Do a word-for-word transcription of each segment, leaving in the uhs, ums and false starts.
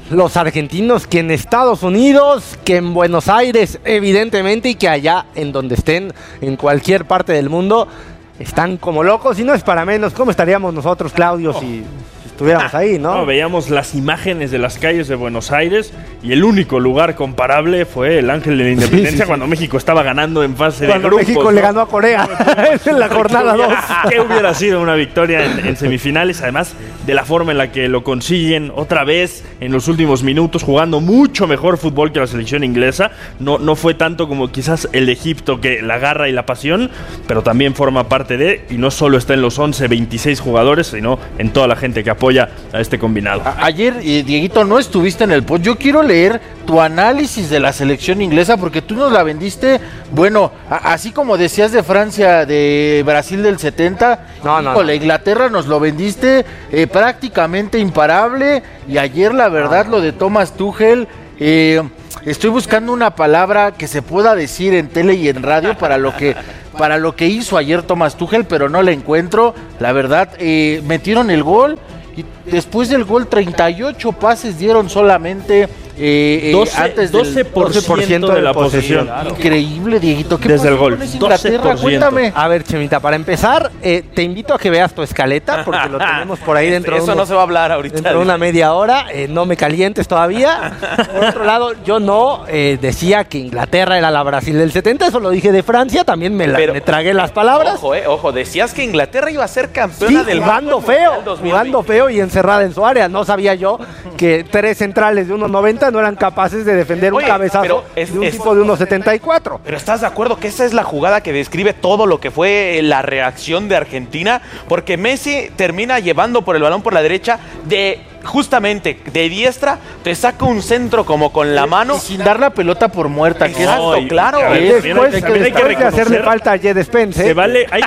los argentinos que en Estados Unidos, que en Buenos Aires, evidentemente, y que allá en donde estén, en cualquier parte del mundo, están como locos. Y no es para menos, ¿cómo estaríamos nosotros, Claudio, oh. si estuviéramos ahí, ¿no? No, veíamos las imágenes de las calles de Buenos Aires y el único lugar comparable fue el Ángel de la Independencia sí, sí, sí. cuando México estaba ganando en fase cuando de grupos. México ¿no? le ganó a Corea en la jornada dos. ¿Qué hubiera sido una victoria en, en semifinales? Además de la forma en la que lo consiguen otra vez en los últimos minutos, jugando mucho mejor fútbol que la selección inglesa. No, no fue tanto como quizás el de Egipto, que la garra y la pasión, pero también forma parte de, y no solo está en los once, veintiséis jugadores, sino en toda la gente que apoya a este combinado. A- ayer, eh, Dieguito, no estuviste en el post. Yo quiero leer tu análisis de la selección inglesa, porque tú nos la vendiste, bueno, a- así como decías de Francia, de Brasil del setenta, no, no, con la no. Inglaterra nos lo vendiste eh, prácticamente imparable, y ayer la verdad no. lo de Thomas Tuchel, eh, estoy buscando una palabra que se pueda decir en tele y en radio para lo que para lo que hizo ayer Thomas Tuchel, pero no la encuentro. La verdad, eh, metieron el gol y después del gol treinta y ocho pases dieron solamente eh, doce, antes doce por ciento del doce por ciento de la posesión. Claro. Increíble, Dieguito. ¿Qué desde el gol? Inglaterra, cuéntame. A ver, Chemita, para empezar, eh, te invito a que veas tu escaleta, porque lo tenemos por ahí dentro Eso de unos, no se va a hablar ahorita. dentro de una media hora. Eh, no me calientes todavía. Por otro lado, yo no eh, decía que Inglaterra era la Brasil del setenta, eso lo dije de Francia, también me, la, Pero, me tragué las palabras. Ojo, eh, ojo, decías que Inglaterra iba a ser campeona sí, del jugando mundo feo, jugando feo y encerrada en su área. No sabía yo que tres centrales de uno noventa no eran capaces de defender Oye, un cabezazo es, de un es, tipo de uno setenta y cuatro. Pero ¿estás de acuerdo que esa es la jugada que describe todo lo que fue la reacción de Argentina? Porque Messi termina llevando por el balón por la derecha de... justamente de diestra, te saca un centro como con la mano. Y sin dar la pelota por muerta. Exacto, no, claro. Ver, después, que, después de hacerle falta a Jed Spence. Se vale. Hay,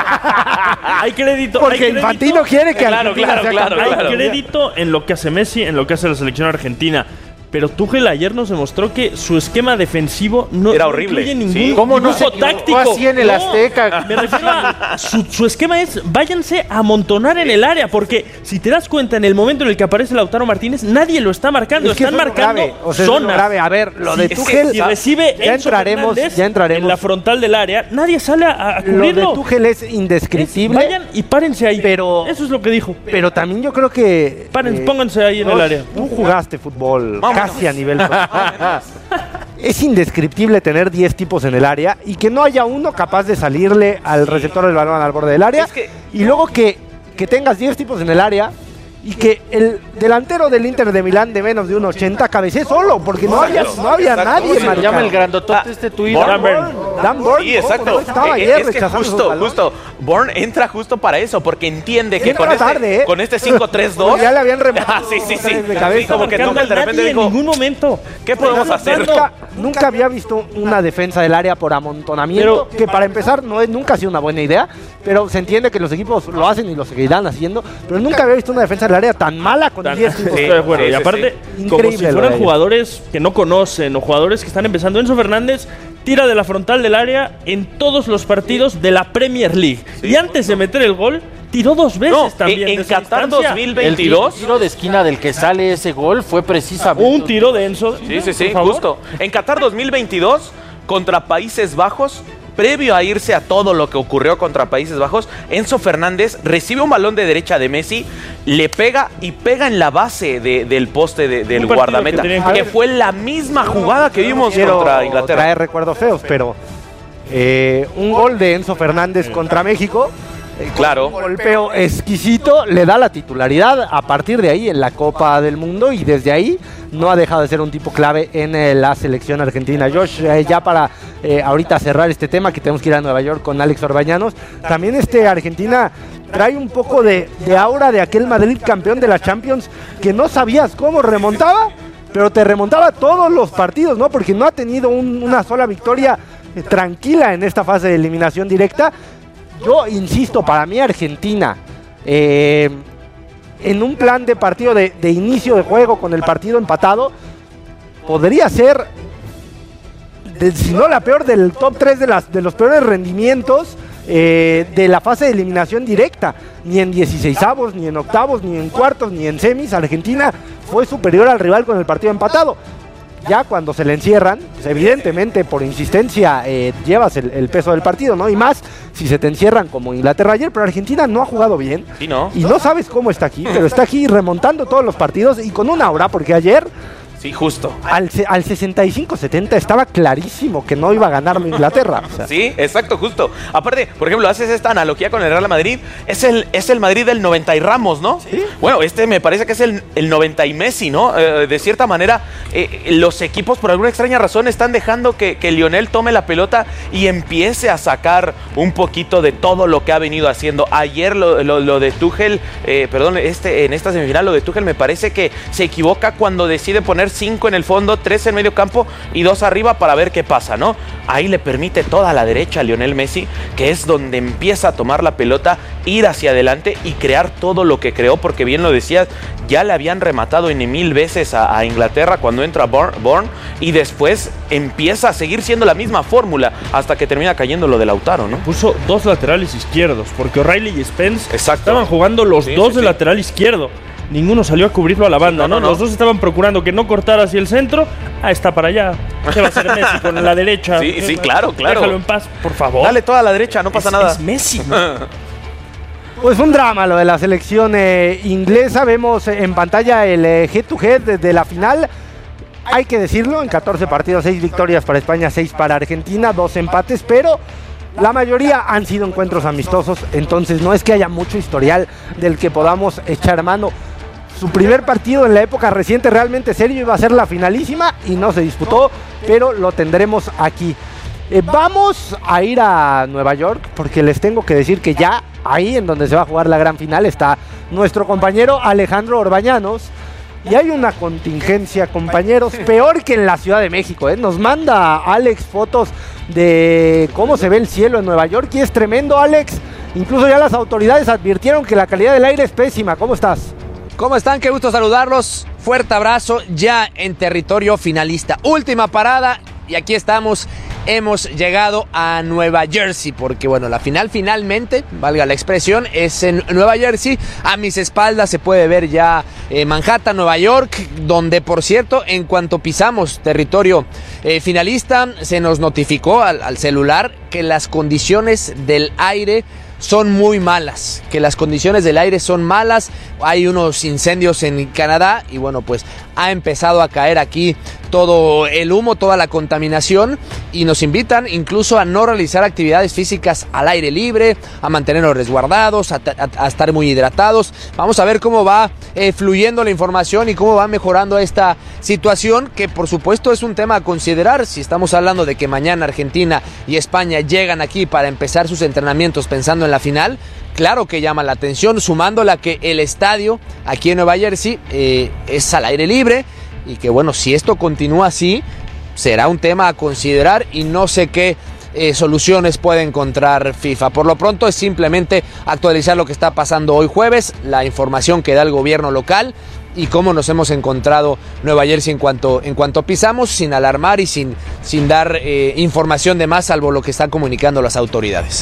hay crédito. Porque hay Infantino crédito, quiere que claro, claro, sea claro, Hay claro. crédito en lo que hace Messi, en lo que hace la selección argentina. Pero Tuchel ayer nos demostró que su esquema defensivo no era horrible. incluye ningún ¿Sí? ¿Cómo no se táctico. así en el no, Azteca? Me refiero a su, su esquema es váyanse a amontonar en el área, porque si te das cuenta en el momento en el que aparece Lautaro Martínez, nadie lo está marcando, es que están marcando grave, o sea, zonas. Grave. A ver, lo si, de Tuchel, si recibe ya Enzo entraremos, Fernández ya entraremos. en la frontal del área, nadie sale a, a cubrirlo. Lo de Tuchel es indescriptible. Es, vayan y párense ahí. Pero eso es lo que dijo. Pero también yo creo que Paren, eh, pónganse ahí en no, el área. Tú jugaste fútbol Vámonos. casi a nivel es indescriptible tener diez tipos en el área y que no haya uno capaz de salirle al receptor del balón al borde del área. Es que... Y luego que, que tengas diez tipos en el área y que el delantero del Inter de Milán de menos de uno ochenta cabecee solo, porque no había, no había nadie. ¿Cómo se marcado. llama el grandotote Ah, este tuyo? Dan Burn. Dan Burn, Sí, exacto. no estaba Eh, ayer es que rechazando esos justo, balones. justo, Bourne entra justo para eso, porque entiende que Entra con este, tarde, ¿eh? con este cinco tres dos... Porque ya le habían rematado Ah, sí, sí, sí. de cabeza. Sí, como que Marcando Tuchel de a repente nadie dijo, en ningún momento. ¿qué podemos hacer? Nunca, nunca había visto una defensa del área por amontonamiento, Pero- que para empezar no es, nunca ha sido una buena idea, pero se entiende que los equipos lo hacen y lo seguirán haciendo, pero nunca había visto una defensa del área tan mala con Tan- diez tipos. Estoy de acuerdo. Sí, y sí, aparte, sí. como Increíble si lo de fueran ayer. jugadores que no conocen o jugadores que están empezando. Enzo Fernández tira de la frontal del área en todos los partidos de la Premier League. Y antes de meter el gol, tiró dos veces No, también. en, en desde Qatar distancia. El dos mil veintidós... tiro de esquina del que sale ese gol fue precisamente Un tiro de Enzo. Sí, sí, sí, por favor. justo. En Qatar dos mil veintidós, contra Países Bajos, previo a irse a todo lo que ocurrió contra Países Bajos, Enzo Fernández recibe un balón de derecha de Messi, le pega y pega en la base de, del poste de, del Un partido guardameta, que tenían que, que- fue la misma jugada que vimos Quiero contra Inglaterra. traer recuerdos feos, pero eh, un gol de Enzo Fernández contra México, eh, Claro. un golpeo exquisito, le da la titularidad a partir de ahí en la Copa del Mundo y desde ahí no ha dejado de ser un tipo clave en eh, la selección argentina. Josh, eh, ya para eh, ahorita cerrar este tema, que tenemos que ir a Nueva York con Alex Orbañanos, también este Argentina trae un poco de, de aura de aquel Madrid campeón de la Champions, que no sabías cómo remontaba, pero te remontaba todos los partidos, ¿no? Porque no ha tenido un- una sola victoria eh, tranquila en esta fase de eliminación directa. Yo insisto, para mí Argentina, eh, en un plan de partido de, de inicio de juego con el partido empatado, podría ser, de- si no la peor, del top tres de, las, de los peores rendimientos eh, de la fase de eliminación directa. Ni en dieciseisavos, ni en octavos, ni en cuartos, ni en semis, Argentina fue superior al rival con el partido empatado. Ya cuando se le encierran, pues evidentemente por insistencia eh, llevas el, el peso del partido, ¿no? Y más si se te encierran como Inglaterra ayer, pero Argentina no ha jugado bien. Sí, ¿no? Y no sabes cómo está aquí, pero está aquí remontando todos los partidos y con una hora, porque ayer... Sí, justo. Al, al sesenta y cinco setenta estaba clarísimo que no iba a ganar Inglaterra. O sea. Sí, exacto, justo. Aparte, por ejemplo, haces esta analogía con el Real Madrid. Es el, es el Madrid del noventa y Ramos, ¿no? Sí. Bueno, este me parece que es el, el noventa y Messi, ¿no? Eh, de cierta manera, eh, los equipos por alguna extraña razón están dejando que, que Lionel tome la pelota y empiece a sacar un poquito de todo lo que ha venido haciendo. Ayer lo, lo, lo de Tuchel, eh, perdón, este, en esta semifinal lo de Tuchel me parece que se equivoca cuando decide poner cinco en el fondo, tres en medio campo y dos arriba para ver qué pasa, ¿no? Ahí le permite toda la derecha a Lionel Messi, que es donde empieza a tomar la pelota, ir hacia adelante y crear todo lo que creó, porque bien lo decías, ya le habían rematado en mil veces a, a Inglaterra cuando entra Bourne y después empieza a seguir siendo la misma fórmula hasta que termina cayendo lo de Lautaro, ¿no? Puso dos laterales izquierdos, porque O'Reilly y Spence Exacto. estaban jugando los Sí, dos sí, de sí. lateral izquierdo. Ninguno salió a cubrirlo a la banda, Sí, no, ¿no? no, no. Los dos estaban procurando que no cortara hacia el centro. Ah, está para allá. ¿Qué va a hacer Messi con la derecha? Sí, sí, claro, claro. Déjalo en paz, por favor. Dale toda la derecha, no pasa es, nada. Es Messi. Pues un drama lo de la selección eh, inglesa. Vemos en pantalla el eh, head to head de la final. Hay que decirlo, en catorce partidos, seis victorias para España, seis para Argentina, dos empates, pero la mayoría han sido encuentros amistosos, entonces no es que haya mucho historial del que podamos echar mano. Su primer partido en la época reciente realmente serio iba a ser la finalísima y no se disputó, pero lo tendremos aquí. Eh, vamos a ir a Nueva York porque les tengo que decir que ya ahí en donde se va a jugar la gran final está nuestro compañero Alejandro Orbañanos. Y hay una contingencia, compañeros, peor que en la Ciudad de México, ¿eh? Nos manda Alex fotos de cómo se ve el cielo en Nueva York y es tremendo, Alex. Incluso ya las autoridades advirtieron que la calidad del aire es pésima. ¿Cómo estás? ¿Cómo están? Qué gusto saludarlos. Fuerte abrazo ya en territorio finalista. Última parada y aquí estamos. Hemos llegado a Nueva Jersey porque, bueno, la final finalmente, valga la expresión, es en Nueva Jersey. A mis espaldas se puede ver ya eh, Manhattan, Nueva York, donde, por cierto, en cuanto pisamos territorio eh, finalista, se nos notificó al, al celular que las condiciones del aire son muy malas, que las condiciones del aire son malas. Hay unos incendios en Canadá y bueno, pues ha empezado a caer aquí todo el humo, toda la contaminación y nos invitan incluso a no realizar actividades físicas al aire libre, a mantenernos resguardados, a, a, a estar muy hidratados. Vamos a ver cómo va eh, fluyendo la información y cómo va mejorando esta situación, que por supuesto es un tema a considerar. Si estamos hablando de que mañana Argentina y España llegan aquí para empezar sus entrenamientos pensando en la final, claro que llama la atención, sumándola que el estadio aquí en Nueva Jersey eh, es al aire libre y que bueno, si esto continúa así, será un tema a considerar y no sé qué eh, soluciones puede encontrar FIFA. Por lo pronto es simplemente actualizar lo que está pasando hoy jueves, la información que da el gobierno local y cómo nos hemos encontrado Nueva Jersey en cuanto, en cuanto pisamos, sin alarmar y sin, sin dar eh, información de más, salvo lo que están comunicando las autoridades.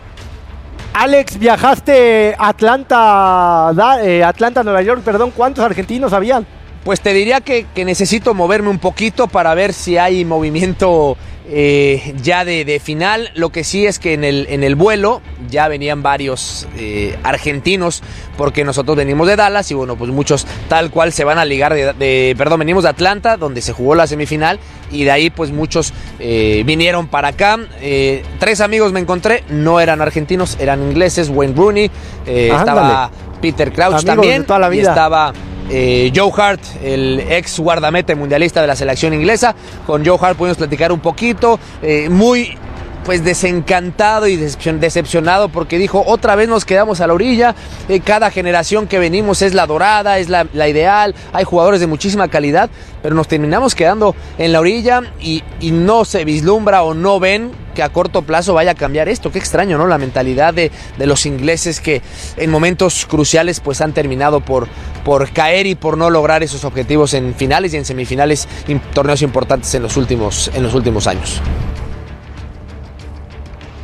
Alex, viajaste a Atlanta, da, eh, Atlanta, Nueva York, perdón, ¿cuántos argentinos habían? Pues te diría que, que necesito moverme un poquito para ver si hay movimiento eh, ya de, de final. Lo que sí es que en el, en el vuelo ya venían varios eh, argentinos, porque nosotros venimos de Dallas y bueno, pues muchos tal cual se van a ligar de, de perdón, venimos de Atlanta, donde se jugó la semifinal, y de ahí pues muchos eh, vinieron para acá. Eh, tres amigos me encontré, no eran argentinos, eran ingleses. Wayne Rooney, eh, estaba Peter Crouch Amigos también, de toda la vida. Y estaba Eh, Joe Hart, el ex guardameta mundialista de la selección inglesa. Con Joe Hart pudimos platicar un poquito, eh, muy pues desencantado y decepcionado porque dijo, otra vez nos quedamos a la orilla, eh, cada generación que venimos es la dorada, es la, la ideal, hay jugadores de muchísima calidad, pero nos terminamos quedando en la orilla y, y no se vislumbra o no ven que a corto plazo vaya a cambiar esto. Qué extraño, ¿no? La mentalidad de, de los ingleses que en momentos cruciales pues han terminado por, por caer y por no lograr esos objetivos en finales y en semifinales, en torneos importantes en los últimos, en los últimos años.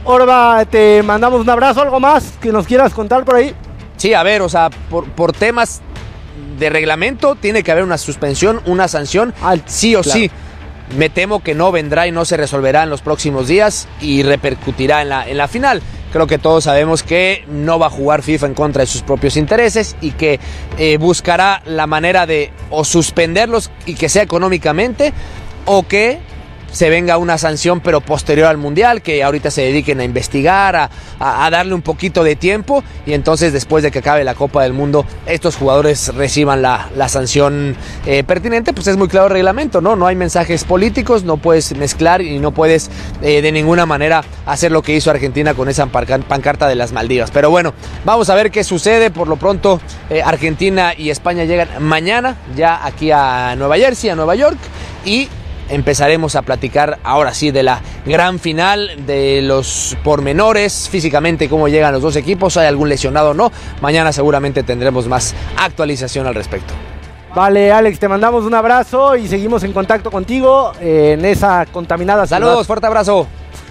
Orba, te mandamos un abrazo. ¿Algo más que nos quieras contar por ahí? Sí, a ver, o sea, por, por temas de reglamento tiene que haber una suspensión, una sanción, Al- sí o claro. sí. Me temo que no vendrá y no se resolverá en los próximos días y repercutirá en la, en la final. Creo que todos sabemos que no va a jugar FIFA en contra de sus propios intereses y que eh, buscará la manera de o suspenderlos y que sea económicamente o que se venga una sanción pero posterior al Mundial, que ahorita se dediquen a investigar, a, a, a darle un poquito de tiempo y entonces después de que acabe la Copa del Mundo estos jugadores reciban la, la sanción eh, pertinente. Pues es muy claro el reglamento, ¿no? No hay mensajes políticos, no puedes mezclar y no puedes eh, de ninguna manera hacer lo que hizo Argentina con esa pancar- pancarta de las Maldivas. Pero bueno, vamos a ver qué sucede. Por lo pronto eh, Argentina y España llegan mañana ya aquí a Nueva Jersey, a Nueva York, y empezaremos a platicar ahora sí de la gran final, de los pormenores, físicamente cómo llegan los dos equipos, hay algún lesionado o no. Mañana seguramente tendremos más actualización al respecto. Vale, Alex, te mandamos un abrazo y seguimos en contacto contigo eh, en esa contaminada ciudad. Saludos, fuerte abrazo.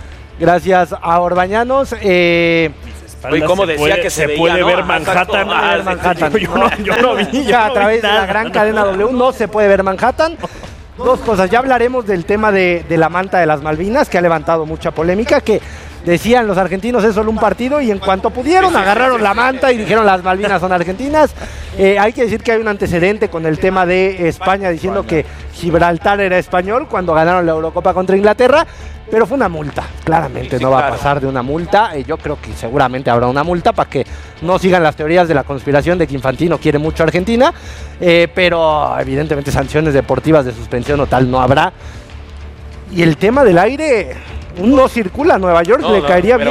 Gracias a Orbañanos. Eh, Oye, ¿cómo Se decía puede- que se se veía, puede no? ver Exacto. Manhattan. Ah, ver Manhattan. Yo no, yo no vi. yo ya a no través vi de la nada. gran cadena W no se puede ver Manhattan. Dos cosas, ya hablaremos del tema de, de la manta de las Malvinas, que ha levantado mucha polémica, que decían los argentinos es solo un partido y en cuanto pudieron agarraron la manta y dijeron las Malvinas son argentinas. Eh, hay que decir que hay un antecedente con el tema de España diciendo que Gibraltar era español cuando ganaron la Eurocopa contra Inglaterra, pero fue una multa, claramente Sí, no va claro. a pasar de una multa. Eh, yo creo que seguramente habrá una multa para que no sigan las teorías de la conspiración de que Infantino quiere mucho a Argentina, eh, pero evidentemente sanciones deportivas de suspensión o tal no habrá. Y el tema del aire, no circula a Nueva York, No, le no, caería pero